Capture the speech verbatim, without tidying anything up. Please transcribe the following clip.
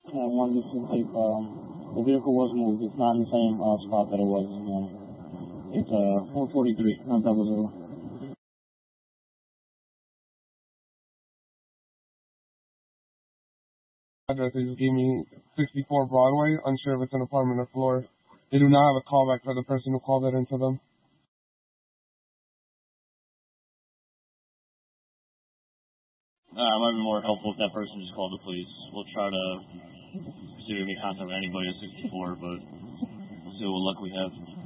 I wanted to see if um, the vehicle was moved. It's not in the same uh, spot that it was. Um, it's uh, four forty-three, not double zero. Address they just gave me sixty-four Broadway. Unsure if it's an apartment or floor. They do not have a callback for the person who called it into them. Uh, it might be more helpful if that person just called the police. We'll try to see if we can contact anybody at sixty-four, but we'll see what luck we have.